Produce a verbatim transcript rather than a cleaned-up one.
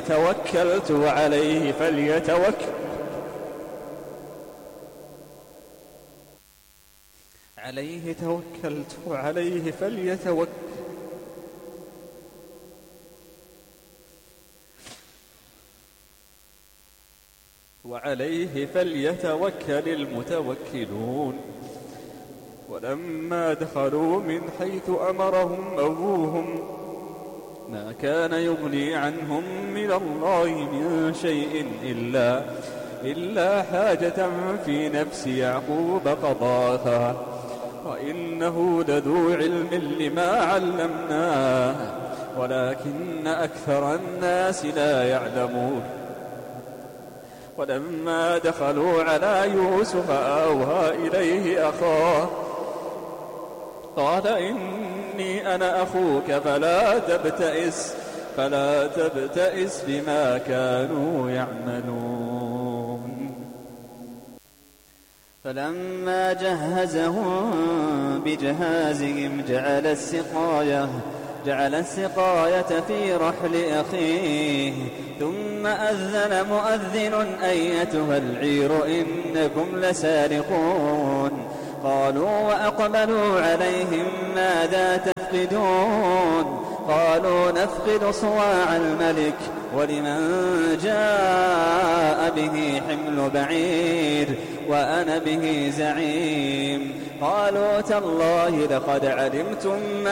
توكلت وعليه فليتوكل عليه توكلت وعليه فليتوكل وعليه فليتوكل المتوكلون. ولما دخلوا من حيث أمرهم أبوهم ما كان يغني عنهم من الله من شيء إلا, إلا حاجة في نفس يعقوب قضاها وإنه لذو علم لما علمناه ولكن أكثر الناس لا يعلمون. ولما دخلوا على يوسف آوى إليه أخاه قال إني أنا أخوك فلا تبتئس فلا تبتئس بما كانوا يعملون. فلما جهزهم بجهازهم جعل السقاية جعل السقاية في رحل أخيه ثم أذن مؤذن أيتها العير إنكم لسارقون. قالوا وأقبلوا عليهم ماذا تفقدون قالوا نفقد صواع الملك ولمن جاء به حمل بعير وأنا به زعيم. قالوا تالله لقد علمتم